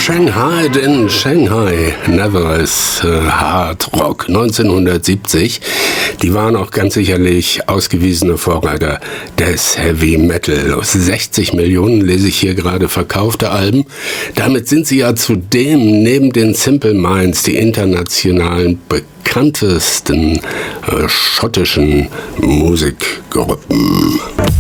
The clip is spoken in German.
Shanghai in Shanghai, Never is Hard Rock 1970. Die waren auch ganz sicherlich ausgewiesene Vorreiter des Heavy Metal. Aus 60 Millionen lese ich hier gerade verkaufte Alben. Damit sind sie ja zudem neben den Simple Minds die internationalen bekanntesten schottischen Musikgruppen.